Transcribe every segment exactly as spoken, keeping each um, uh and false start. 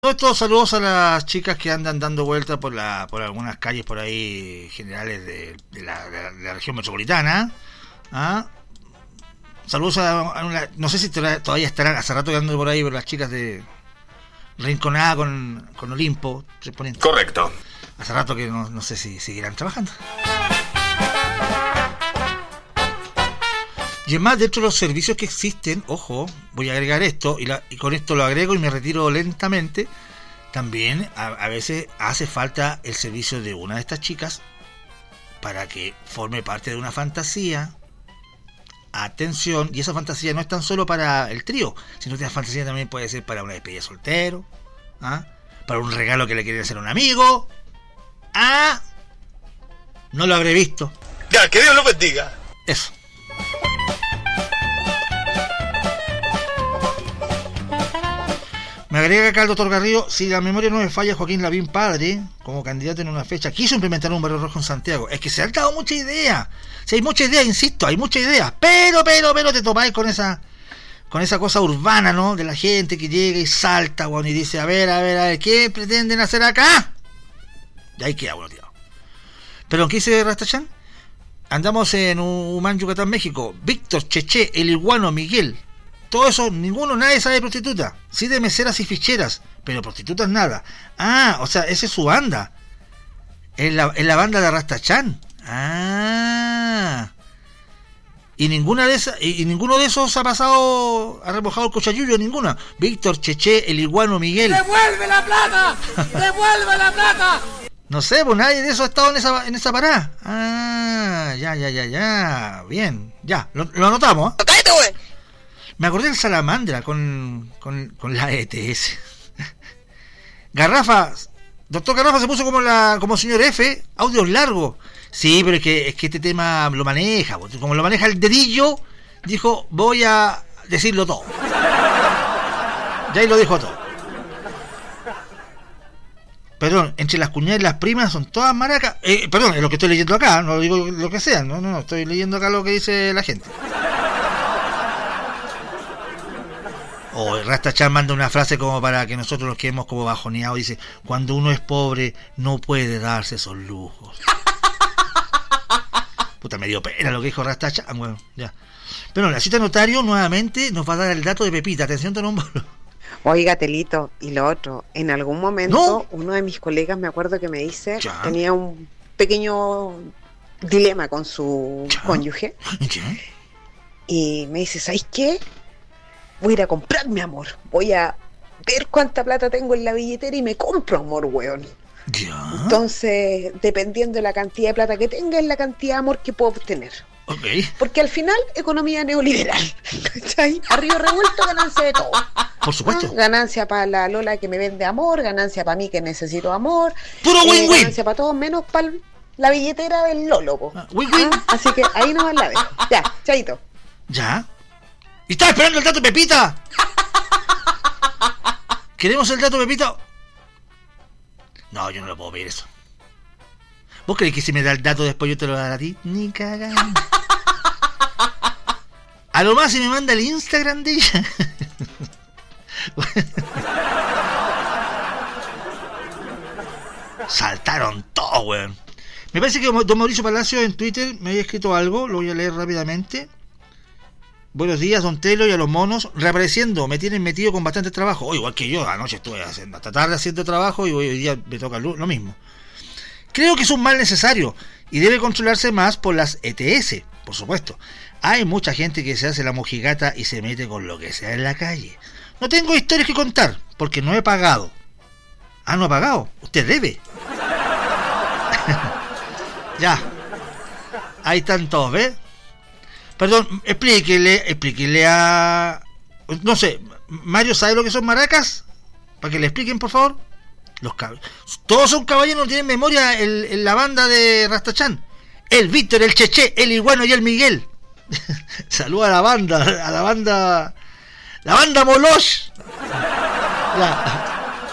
Todos estos saludos a las chicas que andan dando vueltas por la por algunas calles por ahí generales de, de, la, de, la, de la región metropolitana. ¿Ah? Saludos a, a una, no sé si todavía estarán, hace rato que andan por ahí, pero las chicas de Rinconada con, con Olimpo. Correcto. Hace rato que no, no sé si seguirán trabajando. Y además, dentro de los servicios que existen, ojo, voy a agregar esto, y, la, y con esto lo agrego y me retiro lentamente, también a, a veces hace falta el servicio de una de estas chicas para que forme parte de una fantasía. Atención, y esa fantasía no es tan solo para el trío, sino que esa fantasía también puede ser para una despedida soltero, ¿ah? Para un regalo que le quiere hacer a un amigo. Ah, no lo habré visto. Ya, que Dios lo bendiga. Eso. Me agrega acá el doctor Garrido, si la memoria no me falla, Joaquín Lavín padre, como candidato en una fecha, quiso implementar un barrio rojo en Santiago. Es que se han dado mucha idea. Si hay mucha idea, insisto, hay mucha idea. Pero, pero, pero te topáis con esa con esa cosa urbana, ¿no? De la gente que llega y salta, bueno, y dice, a ver, a ver, a ver, ¿qué pretenden hacer acá? Y ahí queda, bueno, tío. Pero, ¿qué dice Rastachan? Andamos en Humán, Yucatán, México. Víctor, Cheche, el iguano, Miguel. Todo eso, ninguno, nadie sabe de prostituta. Sí de meseras y ficheras, pero prostitutas nada. Ah, o sea, esa es su banda. Es la, es la banda de Rastachan. Ah. Y ninguna de esas, y, y ninguno de esos ha pasado, ha remojado el cochayuyo, ninguna. Víctor, Cheche, el iguano, Miguel. ¡Devuelve la plata! ¡Devuelve la plata! No sé, pues nadie de esos ha estado en esa, en esa parada. Ah, ya, ya, ya, ya. Bien, ya, lo, lo anotamos, ¿eh? ¡Cállate, güey! Me acordé del Salamandra con, con, con la E T S. Garrafa, doctor Garrafa se puso como la como señor F, audios largos. Sí, pero es que, es que este tema lo maneja, como lo maneja el dedillo, dijo, voy a decirlo todo. Ya ahí lo dijo todo. Perdón, entre las cuñadas y las primas son todas maracas. Eh, perdón, es lo que estoy leyendo acá, no digo lo que sea, no, no, no, estoy leyendo acá lo que dice la gente. O oh, Rastachan manda una frase como para que nosotros nos quedemos como bajoneados. Dice, cuando uno es pobre no puede darse esos lujos. Puta, me dio pena lo que dijo Rastachan. Bueno, ya. Pero la cita notario nuevamente nos va a dar el dato de Pepita. Atención, Tenombolo. Oiga, Telito, y lo otro, en algún momento ¿no? Uno de mis colegas, me acuerdo que me dice, ¿ya? Tenía un pequeño dilema con su ¿ya? Cónyuge. ¿Ya? Y me dice, ¿sabes qué? Voy a ir a comprar mi amor. Voy a ver cuánta plata tengo en la billetera y me compro amor, weón. ¿Ya? Entonces, dependiendo de la cantidad de plata que tenga, es la cantidad de amor que puedo obtener. Ok. Porque al final, economía neoliberal. ¿Cachai? Arriba revuelto, ganancia de todo. Por supuesto. ¿Ah? Ganancia para la Lola que me vende amor, ganancia para mí que necesito amor. ¡Puro eh, win-win! Ganancia para todos, menos para la billetera del Lolo. Ah, win-win. ¿Ah? Así que ahí nomás la dejo. Ya, chaito. ¿Ya? ¿Y estás esperando el dato, Pepita? ¿Queremos el dato, Pepita? No, yo no lo puedo pedir eso. ¿Vos crees que si me da el dato después yo te lo voy a dar a ti? Ni cagando. A lo más si me manda el Instagram de ella. Saltaron todo, weón. Me parece que don Mauricio Palacio en Twitter me había escrito algo. Lo voy a leer rápidamente. Buenos días, don Telo, y a los monos. Reapareciendo, me tienen metido con bastante trabajo. Oh, igual que yo, anoche estuve haciendo hasta tarde haciendo trabajo y hoy día me toca lo mismo. Creo que es un mal necesario y debe controlarse más por las E T S, por supuesto. Hay mucha gente que se hace la mojigata y se mete con lo que sea en la calle. No tengo historias que contar, porque no he pagado. Ah, ¿no ha pagado? Usted debe. Ya. Ahí están todos, ¿ves? Perdón, explíquele, explíquele a... No sé, Mario, ¿sabe lo que son maracas? Para que le expliquen, por favor. Los cab... Todos son caballeros, no tienen memoria en, en la banda de Rastachan. El Víctor, el Cheche, el Iguano y el Miguel. Saluda a la banda, a la banda... La banda Molosh. Ya.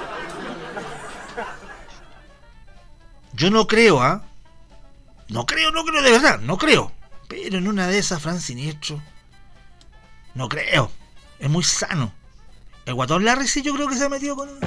Yo no creo, ¿ah? ¿eh? No creo, no creo, de verdad, no creo. Pero en una de esas, Fran Siniestro, no creo. Es muy sano. El Guatón Larry sí yo creo que se ha metido con...